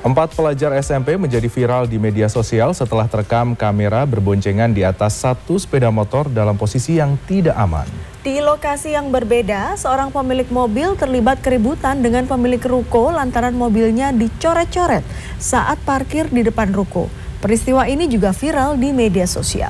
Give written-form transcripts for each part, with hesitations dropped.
4 pelajar SMP menjadi viral di media sosial setelah terekam kamera berboncengan di atas satu sepeda motor dalam posisi yang tidak aman. Di lokasi yang berbeda, seorang pemilik mobil terlibat keributan dengan pemilik ruko lantaran mobilnya dicoret-coret saat parkir di depan ruko. Peristiwa ini juga viral di media sosial.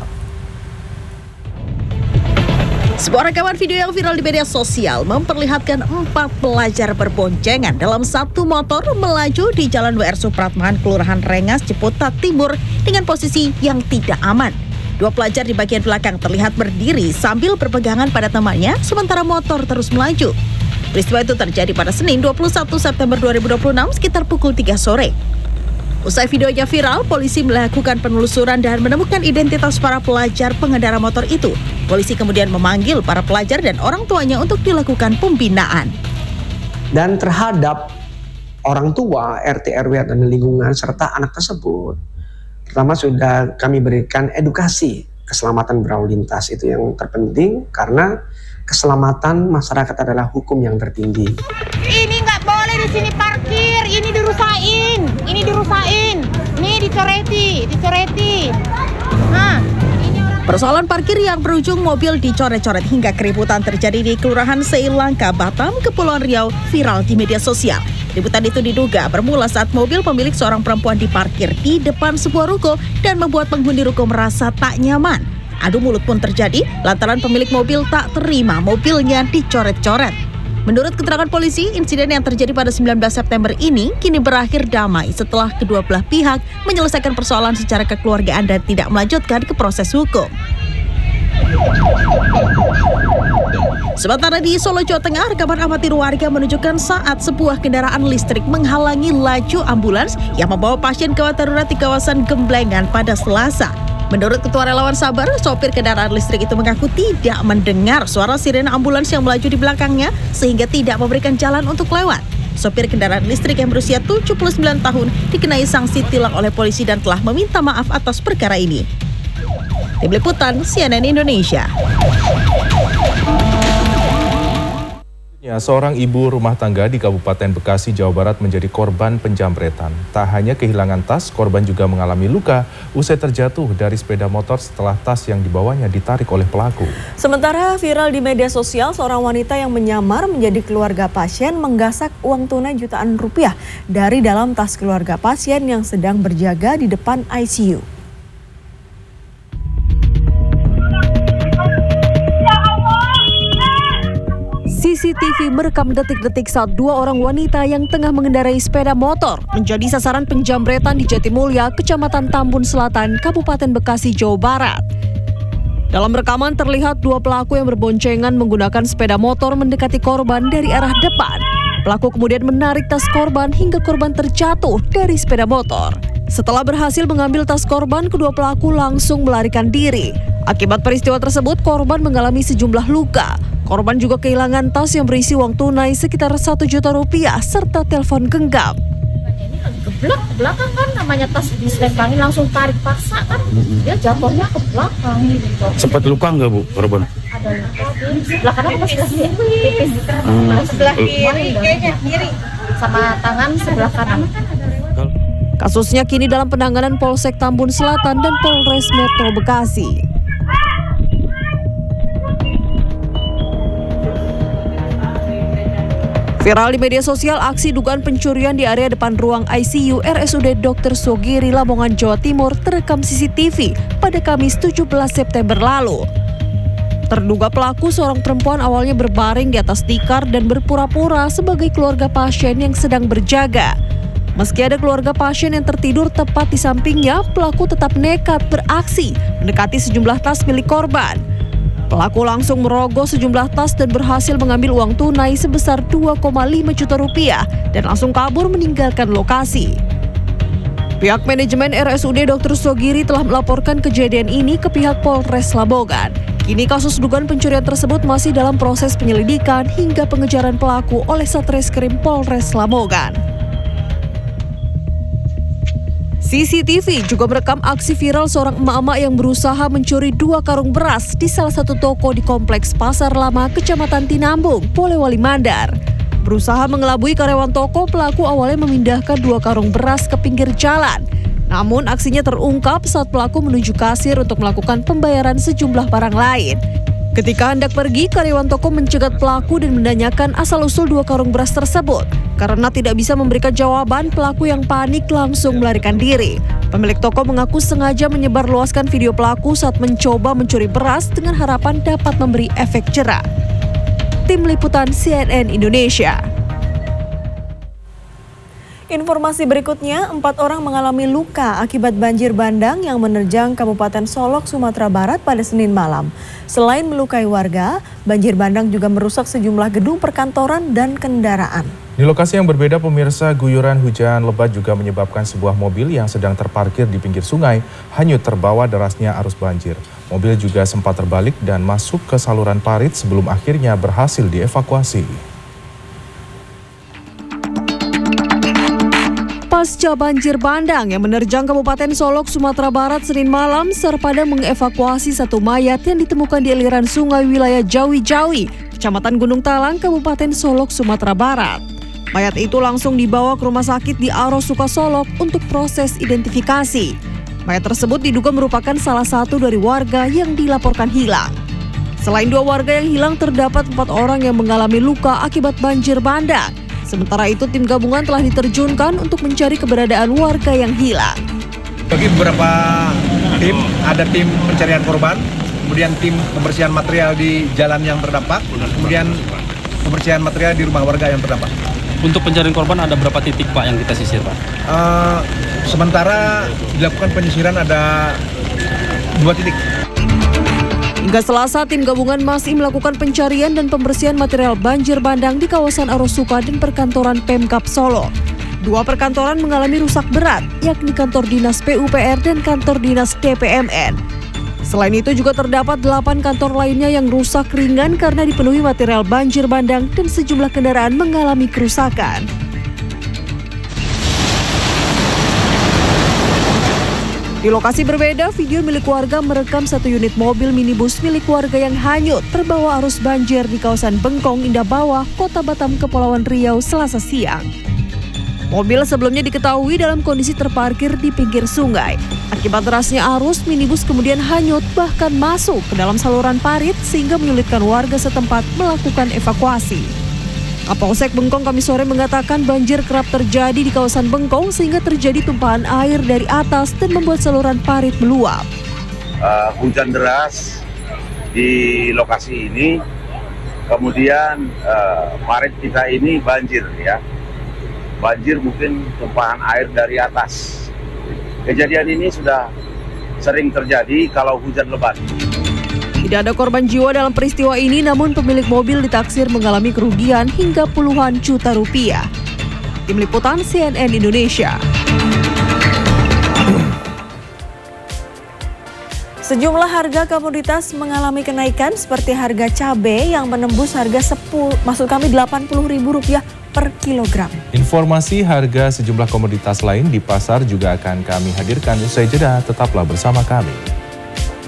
Sebuah rekaman video yang viral di media sosial memperlihatkan 4 pelajar berboncengan dalam satu motor melaju di Jalan WR Supratman, Kelurahan Rengas, Ciputat Timur dengan posisi yang tidak aman. 2 pelajar di bagian belakang terlihat berdiri sambil berpegangan pada temannya, sementara motor terus melaju. Peristiwa itu terjadi pada Senin 21 September 2026 sekitar pukul 3 sore. Usai videonya viral, polisi melakukan penelusuran dan menemukan identitas para pelajar pengendara motor itu. Polisi kemudian memanggil para pelajar dan orang tuanya untuk dilakukan pembinaan. Dan terhadap orang tua, RT, RW, dan lingkungan, serta anak tersebut, pertama sudah kami berikan edukasi keselamatan berlalu lintas. Itu yang terpenting karena keselamatan masyarakat adalah hukum yang tertinggi. Ini nggak boleh di sini parkir, ini dirusain, nih dicoreti. Persoalan parkir yang berujung mobil dicoret-coret hingga keributan terjadi di Kelurahan Seilangka, Batam, Kepulauan Riau, viral di media sosial. Keributan itu diduga bermula saat mobil pemilik seorang perempuan diparkir di depan sebuah ruko dan membuat penghuni ruko merasa tak nyaman. Adu mulut pun terjadi lantaran pemilik mobil tak terima mobilnya dicoret-coret. Menurut keterangan polisi, insiden yang terjadi pada 19 September ini kini berakhir damai setelah kedua belah pihak menyelesaikan persoalan secara kekeluargaan dan tidak melanjutkan ke proses hukum. Sementara di Solo, Jawa Tengah, rekaman amatir warga menunjukkan saat sebuah kendaraan listrik menghalangi laju ambulans yang membawa pasien gawat darurat di kawasan Gemblengan pada Selasa. Menurut Ketua Relawan Sabar, sopir kendaraan listrik itu mengaku tidak mendengar suara sirene ambulans yang melaju di belakangnya sehingga tidak memberikan jalan untuk lewat. Sopir kendaraan listrik yang berusia 79 tahun dikenai sanksi tilang oleh polisi dan telah meminta maaf atas perkara ini. Tim Liputan CNN Indonesia. Seorang ibu rumah tangga di Kabupaten Bekasi, Jawa Barat menjadi korban penjamretan. Tak hanya kehilangan tas, korban juga mengalami luka usai terjatuh dari sepeda motor setelah tas yang dibawanya ditarik oleh pelaku. Sementara viral di media sosial, seorang wanita yang menyamar menjadi keluarga pasien menggasak uang tunai jutaan rupiah dari dalam tas keluarga pasien yang sedang berjaga di depan ICU. CCTV merekam detik-detik saat 2 orang wanita yang tengah mengendarai sepeda motor menjadi sasaran penjamretan di Jatimulya, Kecamatan Tambun Selatan, Kabupaten Bekasi, Jawa Barat. Dalam rekaman terlihat 2 pelaku yang berboncengan menggunakan sepeda motor mendekati korban dari arah depan. Pelaku kemudian menarik tas korban hingga korban terjatuh dari sepeda motor. Setelah berhasil mengambil tas korban, kedua pelaku langsung melarikan diri. Akibat peristiwa tersebut, korban mengalami sejumlah luka. Korban juga kehilangan tas yang berisi uang tunai sekitar 1 juta rupiah serta telepon genggam. Ini lagi keblok ke belakang kan, namanya tas diselempangin langsung tarik paksa kan, dia jatuhnya ke belakang gitu. Sempat luka nggak Bu korban? Ada luka di sebelah kanan atau sebelah kiri? Sebelah kiri, kayaknya kiri. Sama tangan sebelah kanan. Kasusnya kini dalam penanganan Polsek Tambun Selatan dan Polres Metro Bekasi. Viral di media sosial, aksi dugaan pencurian di area depan ruang ICU RSUD Dr. Sogiri, Lamongan, Jawa Timur terekam CCTV pada Kamis 17 September lalu. Terduga pelaku, seorang perempuan, awalnya berbaring di atas tikar dan berpura-pura sebagai keluarga pasien yang sedang berjaga. Meski ada keluarga pasien yang tertidur tepat di sampingnya, pelaku tetap nekat beraksi mendekati sejumlah tas milik korban. Pelaku langsung merogoh sejumlah tas dan berhasil mengambil uang tunai sebesar 2,5 juta rupiah dan langsung kabur meninggalkan lokasi. Pihak manajemen RSUD Dr. Sogiri telah melaporkan kejadian ini ke pihak Polres Lamongan. Kini kasus dugaan pencurian tersebut masih dalam proses penyelidikan hingga pengejaran pelaku oleh Satreskrim Polres Lamongan. CCTV juga merekam aksi viral seorang emak-emak yang berusaha mencuri 2 karung beras di salah satu toko di Kompleks Pasar Lama, Kecamatan Tinambung, Polewali Mandar. Berusaha mengelabui karyawan toko, pelaku awalnya memindahkan 2 karung beras ke pinggir jalan. Namun aksinya terungkap saat pelaku menuju kasir untuk melakukan pembayaran sejumlah barang lain. Ketika hendak pergi, karyawan toko mencegat pelaku dan menanyakan asal-usul 2 karung beras tersebut. Karena tidak bisa memberikan jawaban, pelaku yang panik langsung melarikan diri. Pemilik toko mengaku sengaja menyebarluaskan video pelaku saat mencoba mencuri beras dengan harapan dapat memberi efek jera. Tim Liputan CNN Indonesia. Informasi berikutnya, 4 orang mengalami luka akibat banjir bandang yang menerjang Kabupaten Solok, Sumatera Barat pada Senin malam. Selain melukai warga, banjir bandang juga merusak sejumlah gedung perkantoran dan kendaraan. Di lokasi yang berbeda, pemirsa, guyuran hujan lebat juga menyebabkan sebuah mobil yang sedang terparkir di pinggir sungai hanyut terbawa derasnya arus banjir. Mobil juga sempat terbalik dan masuk ke saluran parit sebelum akhirnya berhasil dievakuasi. Pasca banjir bandang yang menerjang Kabupaten Solok, Sumatera Barat Senin malam, Sarpada mengevakuasi 1 mayat yang ditemukan di aliran sungai wilayah Jawi-Jawi, Kecamatan Gunung Talang, Kabupaten Solok, Sumatera Barat. Mayat itu langsung dibawa ke rumah sakit di Aros Sukasolok untuk proses identifikasi. Mayat tersebut diduga merupakan salah satu dari warga yang dilaporkan hilang. Selain 2 warga yang hilang, terdapat 4 orang yang mengalami luka akibat banjir bandang. Sementara itu, tim gabungan telah diterjunkan untuk mencari keberadaan warga yang hilang. Bagi beberapa tim, ada tim pencarian korban, kemudian tim pembersihan material di jalan yang terdampak, kemudian pembersihan material di rumah warga yang terdampak. Untuk pencarian korban ada berapa titik, Pak, yang kita sisir, Pak? Sementara dilakukan penyisiran ada 2 titik. Hingga Selasa, tim gabungan masih melakukan pencarian dan pembersihan material banjir bandang di kawasan Arosuka dan perkantoran Pemkab Solo. 2 perkantoran mengalami rusak berat, yakni kantor dinas PUPR dan kantor dinas DPMN. Selain itu juga terdapat 8 kantor lainnya yang rusak ringan karena dipenuhi material banjir bandang dan sejumlah kendaraan mengalami kerusakan. Di lokasi berbeda, video milik warga merekam 1 unit mobil minibus milik warga yang hanyut terbawa arus banjir di kawasan Bengkong, Indah Bawah, Kota Batam, Kepulauan Riau, Selasa siang. Mobil sebelumnya diketahui dalam kondisi terparkir di pinggir sungai. Akibat derasnya arus, minibus kemudian hanyut bahkan masuk ke dalam saluran parit sehingga menyulitkan warga setempat melakukan evakuasi. Kapolsek Bengkong Kamis sore mengatakan banjir kerap terjadi di kawasan Bengkong sehingga terjadi tumpahan air dari atas dan membuat saluran parit meluap. Hujan deras di lokasi ini, kemudian parit kita ini banjir ya. Banjir mungkin tumpahan air dari atas. Kejadian ini sudah sering terjadi kalau hujan lebat. Tidak ada korban jiwa dalam peristiwa ini, namun pemilik mobil ditaksir mengalami kerugian hingga puluhan juta rupiah. Tim Liputan CNN Indonesia. Sejumlah harga komoditas mengalami kenaikan seperti harga cabai yang menembus harga Rp80.000 per kilogram. Informasi harga sejumlah komoditas lain di pasar juga akan kami hadirkan usai jeda. Tetaplah bersama kami.